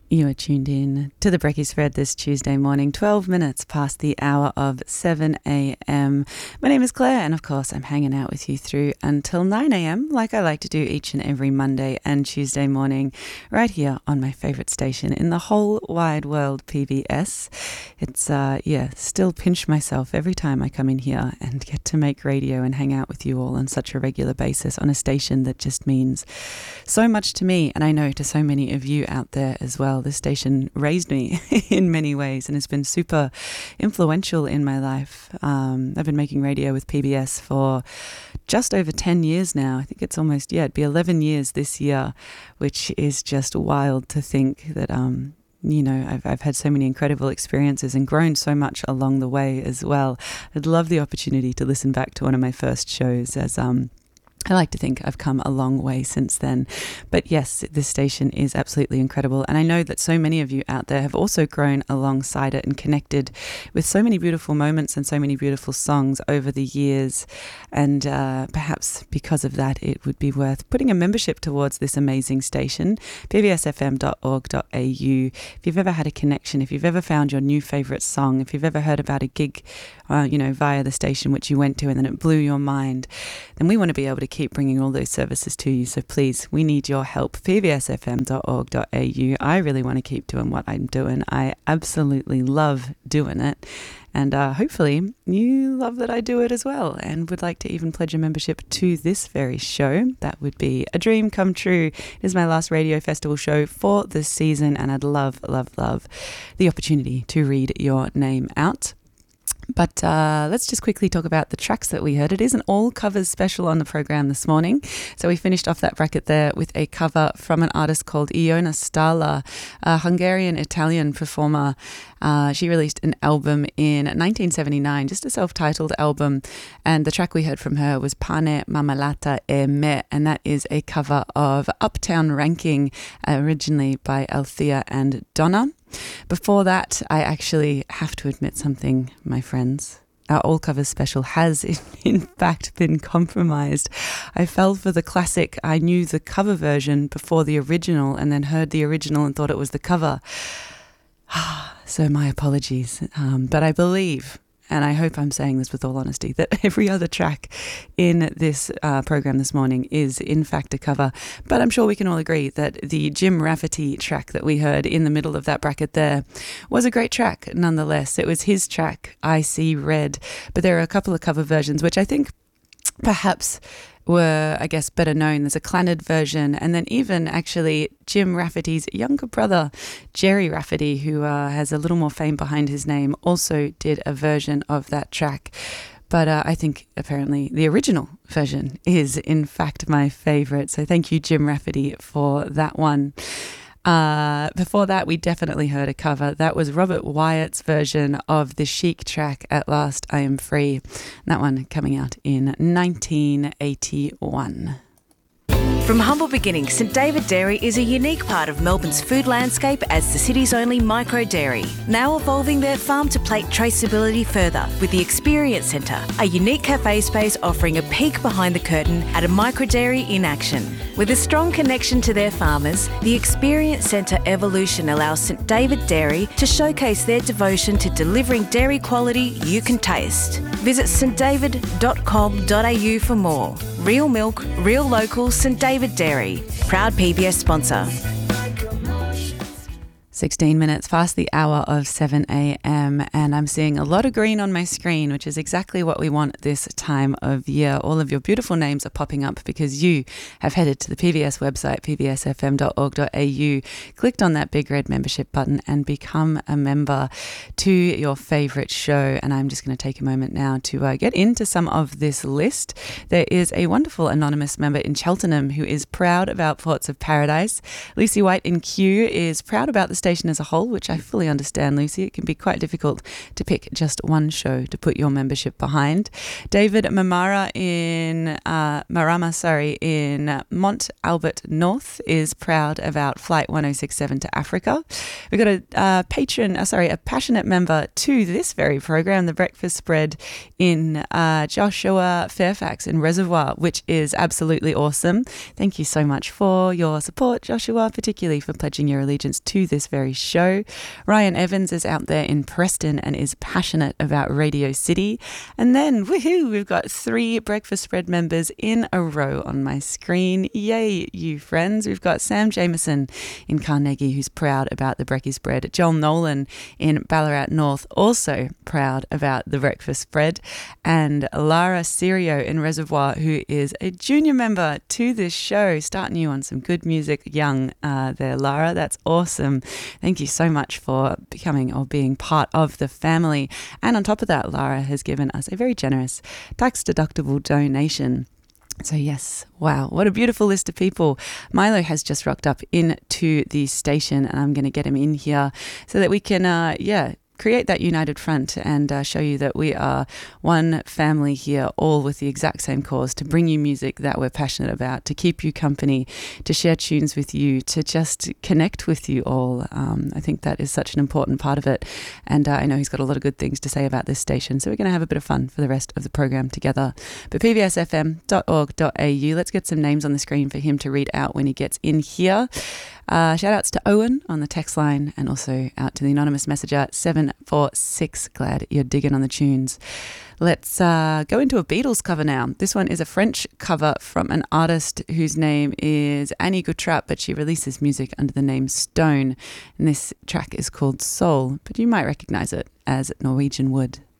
You are tuned in to the Brekkie Spread this Tuesday morning, 12 minutes past the hour of 7 a.m. My name is Claire, and of course I'm hanging out with you through until 9 a.m. like I like to do each and every Monday and Tuesday morning, right here on my favourite station in the whole wide world, PBS. It's, still pinch myself every time I come in here and get to make radio and hang out with you all on such a regular basis on a station that just means so much to me, and I know to so many of you out there as well. This station raised me in many ways and has been super influential in my life. I've been making radio with PBS for just over 10 years now. I think it's almost, it'd be 11 years this year, which is just wild to think that, I've had so many incredible experiences and grown so much along the way as well. I'd love the opportunity to listen back to one of my first shows as, I like to think I've come a long way since then. But yes, this station is absolutely incredible. And I know that so many of you out there have also grown alongside it and connected with so many beautiful moments and so many beautiful songs over the years. And perhaps because of that, it would be worth putting a membership towards this amazing station, pbsfm.org.au. If you've ever had a connection, if you've ever found your new favourite song, if you've ever heard about a gig, via the station which you went to and then it blew your mind, then we want to be able to keep bringing all those services to you. So please, we need your help. pbsfm.org.au. I really want to keep doing what I'm doing. I absolutely love doing it. And hopefully you love that I do it as well and would like to even pledge a membership to this very show. That would be a dream come true. It is my last radio festival show for this season, and I'd love, love, love the opportunity to read your name out. But let's just quickly talk about the tracks that we heard. It is an all covers special on the program this morning. So we finished off that bracket there with a cover from an artist called Iona Stala, a Hungarian-Italian performer. She released an album in 1979, just a self-titled album. And the track we heard from her was Pane, Marmellata e Me. And that is a cover of Uptown Ranking, originally by Althea and Donna. Before that, I actually have to admit something, my friends. Our all covers special has in fact been compromised. I fell for the classic. I knew the cover version before the original and then heard the original and thought it was the cover. So my apologies. But I believe, and I hope I'm saying this with all honesty, that every other track in this program this morning is in fact a cover. But I'm sure we can all agree that the Jim Rafferty track that we heard in the middle of that bracket there was a great track nonetheless. It was his track, I See Red. But there are a couple of cover versions which I think perhaps were, I guess, better known. There's a Clannad version, and then even actually Jim Rafferty's younger brother, Jerry Rafferty, who has a little more fame behind his name, also did a version of that track. But I think apparently the original version is in fact my favourite. So thank you, Jim Rafferty, for that one. Before that, we definitely heard a cover. That was Robert Wyatt's version of the Chic track, At Last I Am Free. That one coming out in 1981. From humble beginnings, St David Dairy is a unique part of Melbourne's food landscape as the city's only micro dairy, now evolving their farm-to-plate traceability further with the Experience Centre, a unique cafe space offering a peek behind the curtain at a micro dairy in action. With a strong connection to their farmers, the Experience Centre evolution allows St David Dairy to showcase their devotion to delivering dairy quality you can taste. Visit stdavid.com.au for more. Real milk, real local, St David Dairy. Proud PBS sponsor. 16 minutes past the hour of 7 a.m. and I'm seeing a lot of green on my screen, which is exactly what we want this time of year. All of your beautiful names are popping up because you have headed to the PBS website, pbsfm.org.au, clicked on that big red membership button and become a member to your favourite show. And I'm just going to take a moment now to get into some of this list. There is a wonderful anonymous member in Cheltenham who is proud about Ports of Paradise. Lucy White in Kew is proud about the station as a whole, which I fully understand, Lucy. It can be quite difficult to pick just one show to put your membership behind. David Marama in Mont Albert North is proud about Flight 1067 to Africa. We've got a passionate member to this very program, The Breakfast Spread, in Joshua Fairfax in Reservoir, which is absolutely awesome. Thank you so much for your support, Joshua, particularly for pledging your allegiance to this very show. Ryan Evans is out there in Preston and is passionate about Radio City. And then, woohoo, we've got 3 Breakfast Spread members in a row on my screen. Yay, you friends. We've got Sam Jameson in Carnegie, who's proud about the Brekkie Spread. Joel Nolan in Ballarat North, also proud about the Breakfast Spread. And Lara Sirio in Reservoir, who is a junior member to this show, starting you on some good music young there, Lara. That's awesome. Thank you so much for becoming or being part of the family. And on top of that, Lara has given us a very generous tax-deductible donation. So yes, wow, what a beautiful list of people. Milo has just rocked up into the station, and I'm going to get him in here so that we can, create that united front and show you that we are one family here, all with the exact same cause, to bring you music that we're passionate about, to keep you company, to share tunes with you, to just connect with you all. I think that is such an important part of it. And I know he's got a lot of good things to say about this station, so we're going to have a bit of fun for the rest of the program together. But pbsfm.org.au, let's get some names on the screen for him to read out when he gets in here. Shout outs to Owen on the text line, and also out to the anonymous messenger 746. Glad you're digging on the tunes. Let's go into a Beatles cover now. This one is a French cover from an artist whose name is Annie Gutrap, but she releases music under the name Stone. And this track is called Soul, but you might recognize it as Norwegian Wood.